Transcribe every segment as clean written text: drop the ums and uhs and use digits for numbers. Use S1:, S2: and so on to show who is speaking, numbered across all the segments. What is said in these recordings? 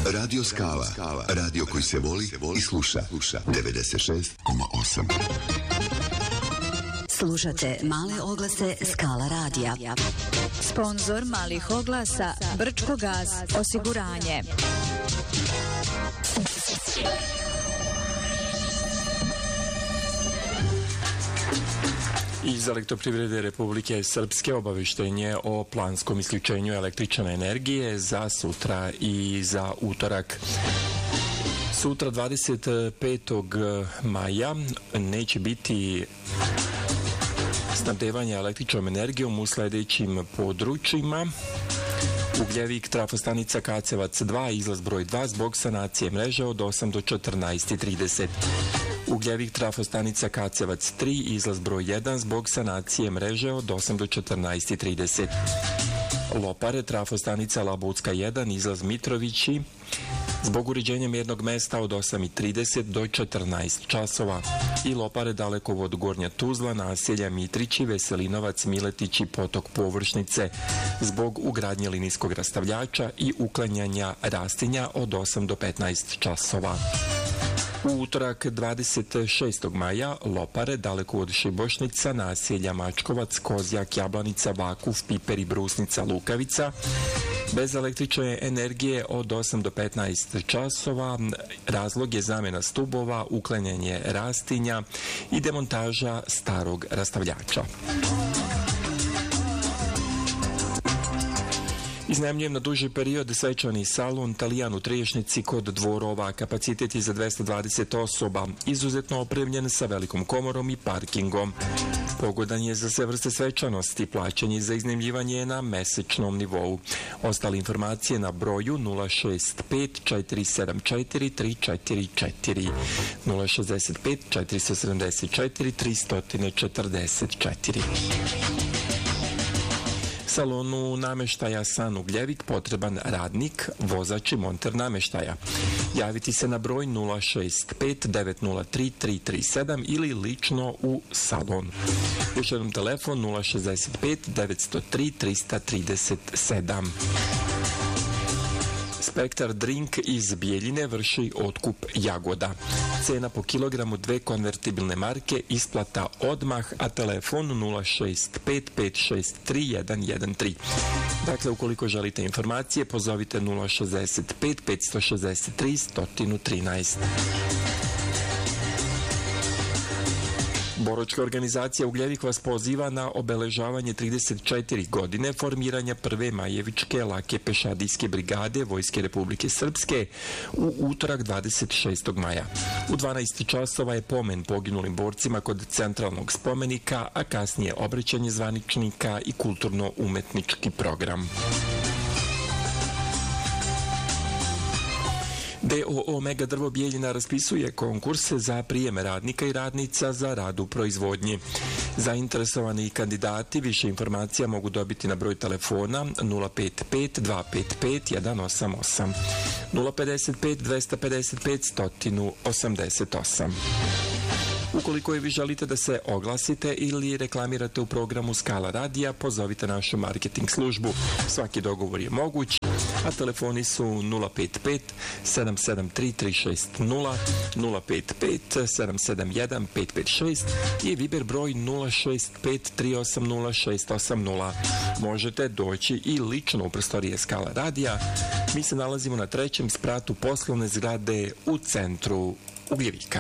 S1: Radio Skala. Radio koji se voli i sluša. 96,8.
S2: Slušate male oglase Skala radija.
S3: Sponzor malih oglasa Brčko gas osiguranje.
S4: Iz Elektroprivrede Republike Srpske obaveštenje o planskom isključenju električne energije za sutra i za utorak. Sutra 25. maja neće biti snabdevanja električnom energijom u sljedećim područjima: Ugljevik, trafostanica Kacevac 2, izlaz broj 2 zbog sanacije mreže od 8 do 14:30. Ugljevik, trafostanica Kacevac 3, izlaz broj 1 zbog sanacije mreže od 8 do 14:30. Lopare, trafostanica Labutska 1, izlaz Mitrovići zbog uređenja mjernog mesta od 8:30 do 14 časova. I Lopare, dalekovod Gornja Tuzla, naselja Mitrići, Veselinovac, Miletići, potok Površnice zbog ugradnje linijskog rastavljača i uklanjanja rastinja od 8 do 15 časova. U utorak 26. maja Lopare, dalekovod Šibošnica, naselja Mačkovac, Kozjak, Jablanica, Vakuf, Piper i Brusnica, Lukavica bez električne energije od 8 do 15 časova. Razlog je zamjena stubova, uklanjanje rastinja i demontaža starog rastavljača. Iznajmljujem na duži period svečani salon Talijan u Triješnici kod Dvorova. Kapacitet je za 220 osoba, izuzetno opremljen sa velikom komorom i parkingom. Pogodan je za sve vrste svečanosti, plaćanje za iznajmljivanje je na mesečnom nivou. Ostale informacije na broju 065 474 344, 065 474 344. Salonu namještaja San Ugljevik potreban radnik, vozač i monter namještaja. Javiti se na broj 065 903 337 ili lično u salon. Još jednom telefon 065 903 337. Spektar Drink iz Bijeljine vrši otkup jagoda. Cena po kilogramu 2 konvertibilne marke, isplata odmah, a telefon 065 563 113. Dakle, ukoliko želite informacije, pozovite 065 563 113. Boročka organizacija Ugljevik vas poziva na obeležavanje 34 godine formiranja prve Majevičke lake pešadijske brigade Vojske Republike Srpske u utorak 26. maja. U 12 časova je pomen poginulim borcima kod centralnog spomenika, a kasnije obraćanje zvaničnika i kulturno-umetnički program. DOO Mega Drvo Bijeljina raspisuje konkurse za prijem radnika i radnica za rad u proizvodnji. Zainteresovani kandidati više informacija mogu dobiti na broj telefona 055 255 188, 055 255 188. Ukoliko vi želite da se oglasite ili reklamirate u programu Skala radija, pozovite našu marketing službu. Svaki dogovor je moguć, a telefoni su 055 773 360, 055 771 556 i Viber broj 065 380 680. Možete doći i lično u prostorije Skala radija. Mi se nalazimo na 3. spratu poslovne zgrade u centru Ugljevika.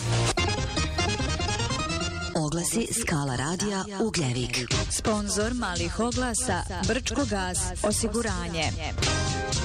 S2: Oglasi Skala radija Ugljevik.
S3: Sponzor malih oglasa Brčko gas osiguranje.